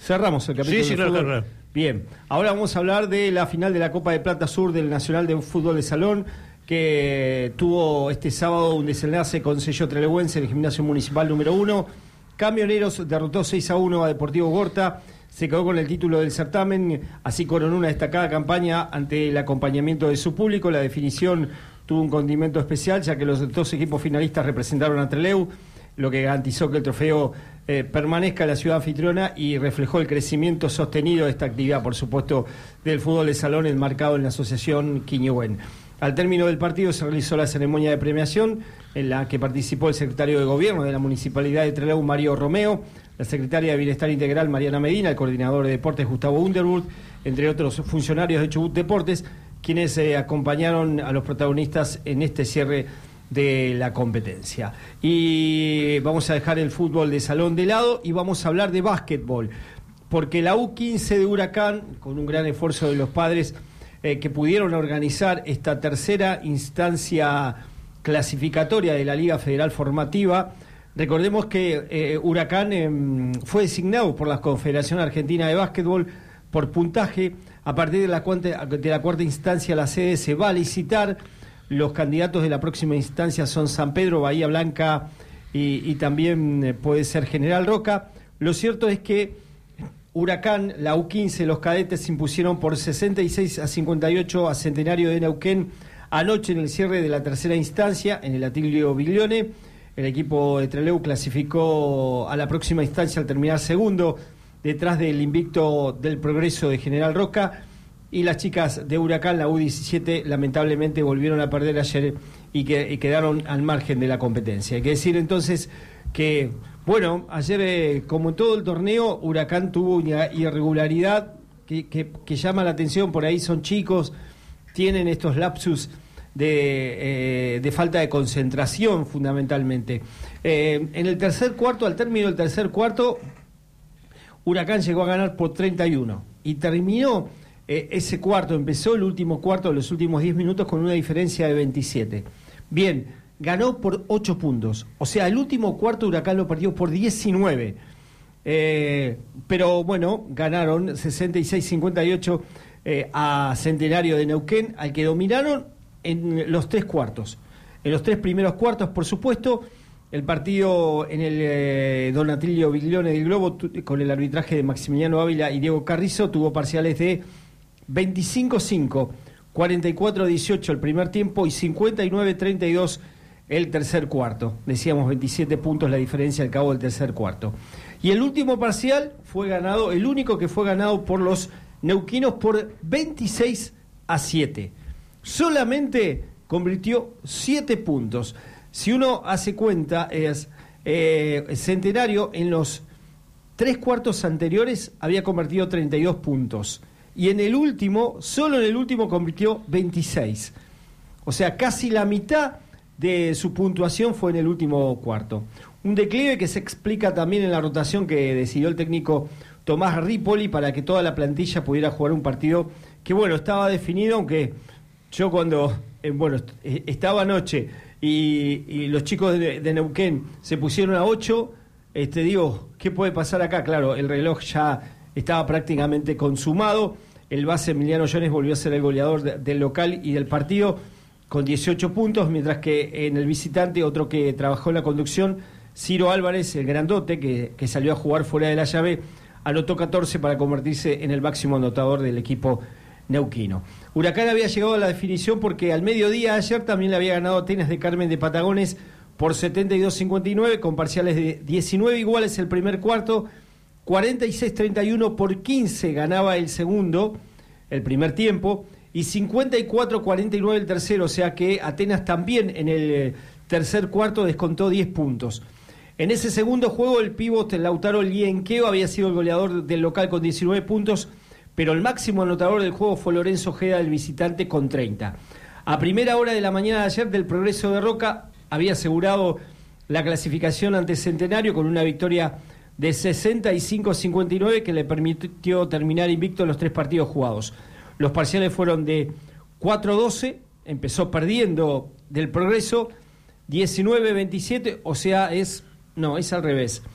Cerramos el capítulo de fútbol. Claro. Bien, ahora vamos a hablar de la final de la Copa de Plata Sur del Nacional de Fútbol de Salón, que tuvo este sábado un desenlace con sello trelewense en el Gimnasio Municipal número 1. Camioneros derrotó 6-1 a Deportivo Gorta, se quedó con el título del certamen, así coronó una destacada campaña ante el acompañamiento de su público. La definición tuvo un condimento especial, ya que los dos equipos finalistas representaron a Trelew, lo que garantizó que el trofeo permanezca en la ciudad anfitriona y reflejó el crecimiento sostenido de esta actividad, por supuesto, del fútbol de salón enmarcado en la asociación Quiñuén. Al término del partido se realizó la ceremonia de premiación, en la que participó el secretario de Gobierno de la Municipalidad de Trelew, Mario Romeo, la secretaria de Bienestar Integral, Mariana Medina, el coordinador de Deportes, Gustavo Underwood, entre otros funcionarios de Chubut Deportes, quienes acompañaron a los protagonistas en este cierre de la competencia. Y vamos a dejar el fútbol de salón de lado y vamos a hablar de básquetbol, porque la U15 de Huracán, con un gran esfuerzo de los padres, que pudieron organizar esta tercera instancia clasificatoria de la Liga Federal Formativa. Recordemos que Huracán fue designado por la Confederación Argentina de Básquetbol por puntaje. A partir de la cuarta instancia, la sede se va a licitar. Los candidatos de la próxima instancia son San Pedro, Bahía Blanca y también puede ser General Roca. Lo cierto es que Huracán, la U15, los cadetes se impusieron por 66-58 a Centenario de Neuquén anoche en el cierre de la tercera instancia en el Atilio Biglione. El equipo de Trelew clasificó a la próxima instancia al terminar segundo, detrás del invicto del Progreso de General Roca. Y las chicas de Huracán, la U17, lamentablemente volvieron a perder ayer y quedaron al margen de la competencia. Hay que decir entonces que, bueno, ayer, como en todo el torneo, Huracán tuvo una irregularidad que llama la atención. Por ahí son chicos, tienen estos lapsus de falta de concentración, fundamentalmente. En el tercer cuarto, al término del tercer cuarto, Huracán llegó a ganar por 31 y terminó ese cuarto, empezó el último cuarto, los últimos 10 minutos, con una diferencia de 27. Bien, ganó por 8 puntos. O sea, el último cuarto Huracán lo perdió por 19. Pero bueno, ganaron 66-58 a Centenario de Neuquén, al que dominaron en los 3 cuartos. En los 3 primeros cuartos, por supuesto, el partido en el Don Atilio Biglione del Globo, con el arbitraje de Maximiliano Ávila y Diego Carrizo, tuvo parciales de 25-5, 44-18 el primer tiempo y 59-32 el tercer cuarto. Decíamos 27 puntos la diferencia al cabo del tercer cuarto. Y el último parcial fue ganado, el único que fue ganado por los neuquinos, por 26-7. Solamente convirtió 7 puntos. Si uno hace cuenta, es Centenario en los 3 cuartos anteriores había convertido 32 puntos. Y en el último, solo en el último, convirtió 26. O sea, casi la mitad de su puntuación fue en el último cuarto. Un declive que se explica también en la rotación que decidió el técnico Tomás Ripoli para que toda la plantilla pudiera jugar un partido que, bueno, estaba definido, aunque yo cuando, estaba anoche y los chicos de Neuquén se pusieron a 8, digo, ¿qué puede pasar acá? Claro, el reloj ya estaba prácticamente consumado. El base Emiliano Jones volvió a ser el goleador del local y del partido con 18 puntos, mientras que en el visitante, otro que trabajó en la conducción, Ciro Álvarez, el grandote, que salió a jugar fuera de la llave, anotó 14 para convertirse en el máximo anotador del equipo neuquino. Huracán había llegado a la definición porque al mediodía ayer también le había ganado a Atenas de Carmen de Patagones por 72-59, con parciales de 19 iguales el primer cuarto, 46-31 por 15 ganaba el segundo, el primer tiempo, y 54-49 el tercero, o sea que Atenas también en el tercer cuarto descontó 10 puntos. En ese segundo juego el pívot Lautaro Lienqueo había sido el goleador del local con 19 puntos, pero el máximo anotador del juego fue Lorenzo Ojeda, del visitante, con 30. A primera hora de la mañana de ayer, del Progreso de Roca había asegurado la clasificación ante Centenario con una victoria de 65-59 que le permitió terminar invicto en los 3 partidos jugados. Los parciales fueron de 4-12, empezó perdiendo del Progreso, 19-27, o sea, es al revés.